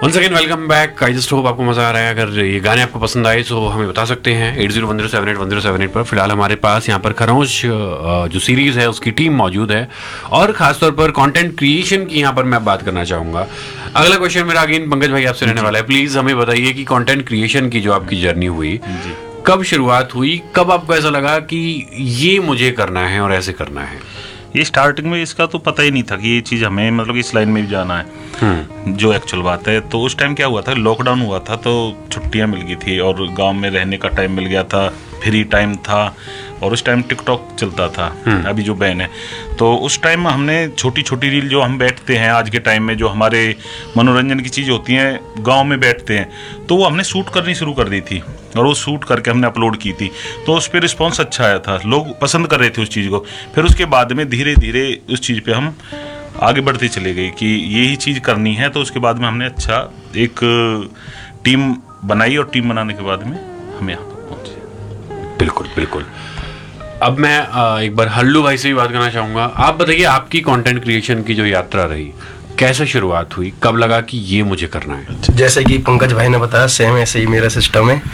Once again welcome back. I just hope आपको मजा आ रहा है। अगर ये गाने आपको पसंद आए तो हमें बता सकते हैं 8010781078 पर। फिलहाल हमारे पास यहाँ पर खरोंश जो सीरीज है उसकी टीम मौजूद है और खासतौर पर कंटेंट क्रिएशन की यहाँ पर मैं बात करना चाहूँगा। अगला क्वेश्चन मेरा अगेन पंकज भाई आपसे रहने वाला है। प्लीज हमें बताइए कि कंटेंट क्रिएशन की जो आपकी जर्नी हुई, कब शुरुआत हुई, कब आपको ऐसा लगा कि ये मुझे करना है और ऐसे करना है? ये स्टार्टिंग में इसका तो पता ही नहीं था कि ये चीज़ हमें मतलब इस लाइन में भी जाना है, जो एक्चुअल बात है। तो उस टाइम क्या हुआ था, लॉकडाउन हुआ था तो छुट्टियां मिल गई थी और गांव में रहने का टाइम मिल गया था, फ्री टाइम था और उस टाइम टिकटॉक चलता था, अभी जो बैन है। तो उस टाइम हमने छोटी छोटी रील जो हम बैठते हैं आज के टाइम में, जो हमारे मनोरंजन की चीज़ होती हैं गांव में बैठते हैं, तो वो हमने शूट करनी शुरू कर दी थी और वो शूट करके हमने अपलोड की थी। तो उस पर रिस्पॉन्स अच्छा आया था, लोग पसंद कर रहे थे उस चीज़ को। फिर उसके बाद में धीरे धीरे उस चीज़ पे हम आगे बढ़ते चले गए कि यही चीज़ करनी है। तो उसके बाद में हमने अच्छा एक टीम बनाई और टीम बनाने के बाद में हम यहाँ पर पहुँचे। बिल्कुल बिल्कुल। अब मैं एक बार हल्लू भाई से भी बात करना चाहूँगा। आप बताइए आपकी कंटेंट क्रिएशन की जो यात्रा रही, कैसे शुरुआत हुई, कब लगा कि ये मुझे करना है? जैसे कि पंकज भाई ने बताया सेम ऐसे ही मेरा सिस्टम है।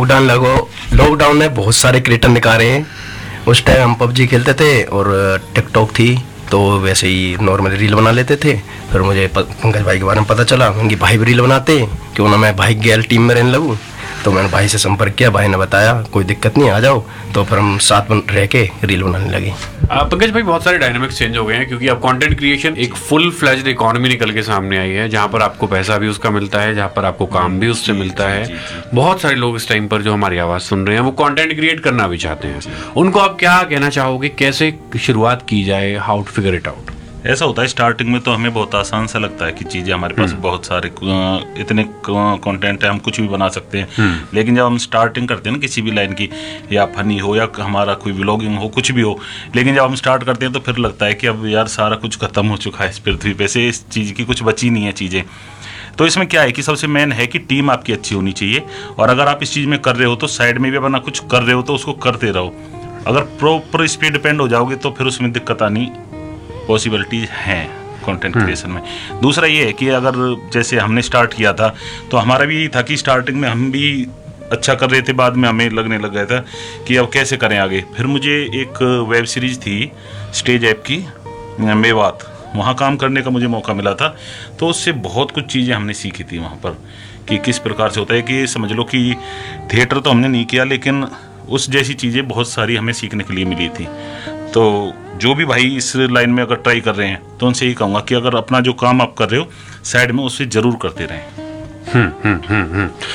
लॉकडाउन ने बहुत सारे क्रिएटर निकाले हैं। उस टाइम हम पबजी खेलते थे और टिकटॉक थी, तो वैसे ही नॉर्मल रील बना लेते थे। फिर मुझे पंकज भाई के बारे में पता चला, उनकी भाई भी रील बनाते, क्यों ना मैं भाई गैल टीम में रहने लगूँ। तो मैंने भाई से संपर्क किया, भाई ने बताया कोई दिक्कत नहीं, आ जाओ। तो फिर हम साथ में रह के रील बनाने लगे। पंकज भाई, बहुत सारे डायनामिक्स चेंज हो गए हैं क्योंकि अब कंटेंट क्रिएशन एक फुल फ्लेज्ड इकोनॉमी निकल के सामने आई है, जहां पर आपको पैसा भी उसका मिलता है, जहां पर आपको काम भी उससे मिलता है। बहुत सारे लोग इस टाइम पर जो हमारी आवाज सुन रहे हैं वो कंटेंट क्रिएट करना भी चाहते हैं। उनको आप क्या कहना चाहोगे, कैसे शुरुआत की जाए, how to figure it out? ऐसा होता है स्टार्टिंग में तो हमें बहुत आसान सा लगता है कि चीज़ें हमारे पास बहुत सारे इतने कंटेंट है, हम कुछ भी बना सकते हैं। लेकिन जब हम स्टार्टिंग करते हैं ना किसी भी लाइन की, या फनी हो या हमारा कोई व्लॉगिंग हो, कुछ भी हो, लेकिन जब हम स्टार्ट करते हैं तो फिर लगता है कि अब यार सारा कुछ खत्म हो चुका है इस पृथ्वी पे से, इस चीज़ की कुछ बची नहीं है चीज़ें। तो इसमें क्या है कि सबसे मेन है कि टीम आपकी अच्छी होनी चाहिए। और अगर आप इस चीज़ में कर रहे हो तो साइड में भी अपना कुछ कर रहे हो तो उसको करते रहो। अगर प्रॉपर इस पर डिपेंड हो जाओगे तो फिर उसमें दिक्कत आनी पॉसिबिलिटीज हैं कंटेंट क्रिएशन में। दूसरा ये है कि अगर जैसे हमने स्टार्ट किया था तो हमारा भी यही था कि स्टार्टिंग में हम भी अच्छा कर रहे थे, बाद में हमें लगने लग गया था कि अब कैसे करें आगे। फिर मुझे एक वेब सीरीज़ थी स्टेज ऐप की, मेवात, वहाँ काम करने का मुझे मौका मिला था। तो उससे बहुत कुछ चीज़ें हमने सीखी थी वहाँ पर कि किस प्रकार से होता है। कि समझ लो कि थिएटर तो हमने नहीं किया, लेकिन उस जैसी चीज़ें बहुत सारी हमें सीखने के लिए मिली थी। तो जो भी भाई इस लाइन में अगर ट्राई कर रहे हैं तो उनसे ही कहूँगा कि अगर अपना जो काम आप कर रहे हो साइड में उससे ज़रूर करते रहें।